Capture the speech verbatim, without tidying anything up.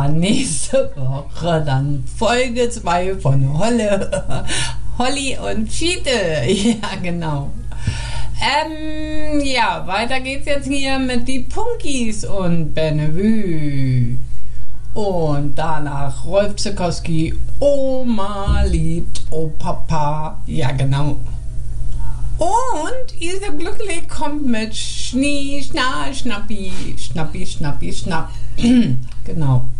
ja, nächste Woche dann Folge zwei von Holle, Holly und Fiete. Ja, genau. Ähm, ja, weiter geht's jetzt hier mit die Punkis und Bennevue. Und danach Rolf Zukowski, Oma liebt, oh Papa. Ja, genau. Und Isa Glücklich kommt mit Schnie, Schna, Schnappi, Schnappi, Schnappi, Schnapp. Genau.